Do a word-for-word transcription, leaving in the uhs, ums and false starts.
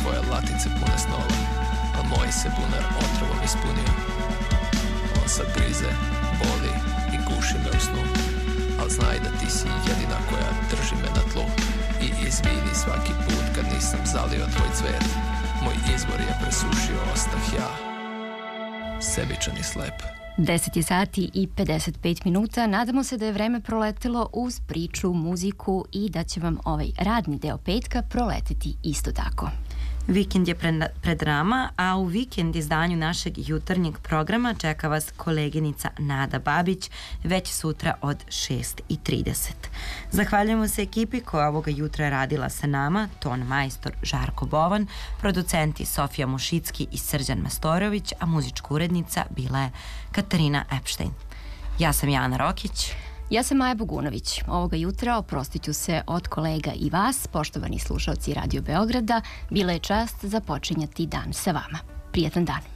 tvoje latice pune snova, a moj se bunar otrovom ispunio. On sad grize, boli i guši me u snu, al znaj da ti si jedina koja drži me na tlu. I izvini svaki put kad nisam zalio tvoj cvet, moj izvor je presušio, ostah ja sebičan i slep. deset je sati i pedeset pet minuta. Nadamo se da je vreme proletelo uz priču, muziku i da će vam ovaj radni deo petka proleteti isto tako. Vikend je pred, pred nama, a u vikend izdanju našeg jutarnjeg programa čeka vas koleginica Nada Babić već sutra od šest i trideset. Zahvaljujemo se ekipi koja ovoga jutra je radila sa nama, ton majstor Žarko Bovan, producenti Sofija Mušicki i Srđan Mastorović, a muzička urednica bila je Katarina Epstein. Ja sam Jana Rokić. Ja sam Maja Bogunović. Ovoga jutra oprostit ću se od kolega i vas, poštovani slušalci Radio Beograda. Bila je čast započinjati dan sa vama. Prijatan dan.